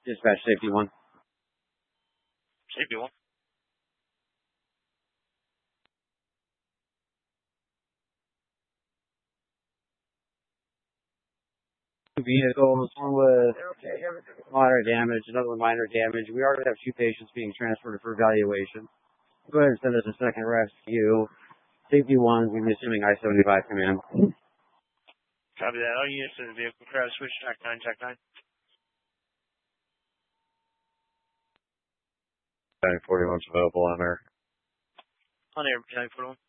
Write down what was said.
Dispatch safety 1. Safety 1. Vehicles, one with moderate damage, another with minor damage. We already have 2 patients being transported for evaluation. Go ahead and send us a second rescue. Safety 1, we'll be assuming I-75 command. Copy that. All units in the vehicle crash switch, track 9, track 9. 941's available on there. On air, 941.